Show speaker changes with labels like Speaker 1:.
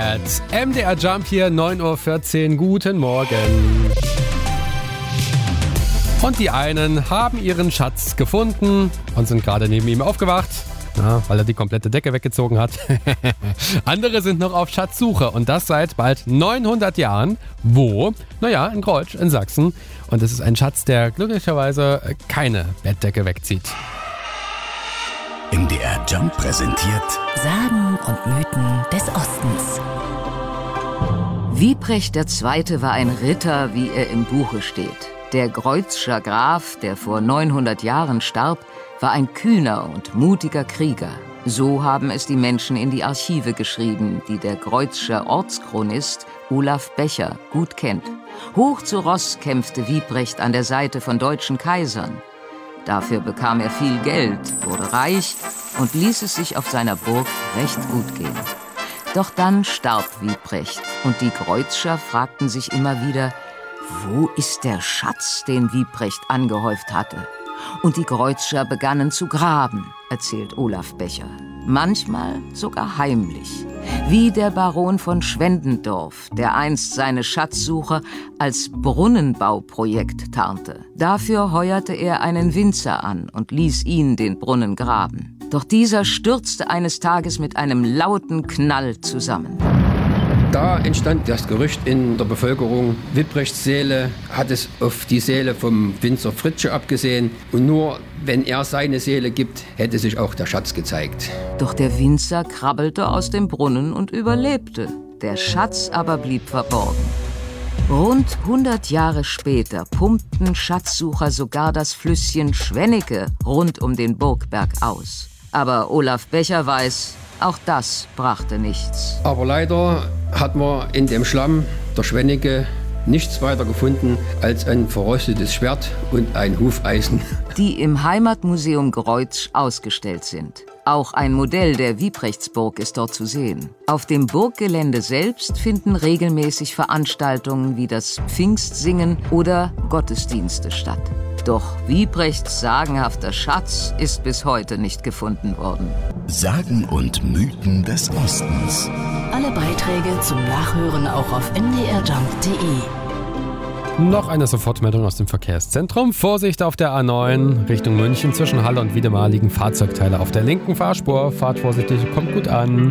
Speaker 1: Cat. MDR Jump hier, 9.14 Uhr. Guten Morgen. Und die einen haben ihren Schatz gefunden und sind gerade neben ihm aufgewacht. Ja, weil er die komplette Decke weggezogen hat. Andere sind noch auf Schatzsuche und das seit bald 900 Jahren. Wo? Naja, in Grollsch in Sachsen. Und es ist ein Schatz, der glücklicherweise keine Bettdecke wegzieht.
Speaker 2: MDR Jump präsentiert
Speaker 3: Sagen und Mythen des Ostens. Wieprecht II. War ein Ritter, wie er im Buche steht. Der Greutzscher Graf, der vor 900 Jahren starb, war ein kühner und mutiger Krieger. So haben es die Menschen in die Archive geschrieben, die der Greutzscher Ortschronist Olaf Becher gut kennt. Hoch zu Ross kämpfte Wieprecht an der Seite von deutschen Kaisern. Dafür bekam er viel Geld, wurde reich und ließ es sich auf seiner Burg recht gut gehen. Doch dann starb Wieprecht und die Greutzscher fragten sich immer wieder, wo ist der Schatz, den Wieprecht angehäuft hatte? Und die Greutzscher begannen zu graben, erzählt Olaf Becher. Manchmal sogar heimlich. Wie der Baron von Schwendendorf, der einst seine Schatzsuche als Brunnenbauprojekt tarnte. Dafür heuerte er einen Winzer an und ließ ihn den Brunnen graben. Doch dieser stürzte eines Tages mit einem lauten Knall zusammen.
Speaker 4: Da entstand das Gerücht in der Bevölkerung, Wieprechts Seele hat es auf die Seele vom Winzer Fritzsche abgesehen. Und nur wenn er seine Seele gibt, hätte sich auch der Schatz gezeigt.
Speaker 3: Doch der Winzer krabbelte aus dem Brunnen und überlebte. Der Schatz aber blieb verborgen. Rund 100 Jahre später pumpten Schatzsucher sogar das Flüsschen Schwenneke rund um den Burgberg aus. Aber Olaf Becher weiß, auch das brachte nichts.
Speaker 4: Aber leider hat man in dem Schlamm der Schwenneke nichts weiter gefunden als ein verrostetes Schwert und ein Hufeisen.
Speaker 3: Die im Heimatmuseum Greutsch ausgestellt sind. Auch ein Modell der Wieprechtsburg ist dort zu sehen. Auf dem Burggelände selbst finden regelmäßig Veranstaltungen wie das Pfingstsingen oder Gottesdienste statt. Doch Wieprechts sagenhafter Schatz ist bis heute nicht gefunden worden.
Speaker 2: Sagen und Mythen des Ostens.
Speaker 5: Alle Beiträge zum Nachhören auch auf mdrjump.de.
Speaker 1: Noch eine Sofortmeldung aus dem Verkehrszentrum. Vorsicht auf der A9 Richtung München. Zwischen Halle und Wiedemar liegen Fahrzeugteile auf der linken Fahrspur. Fahrt vorsichtig, kommt gut an.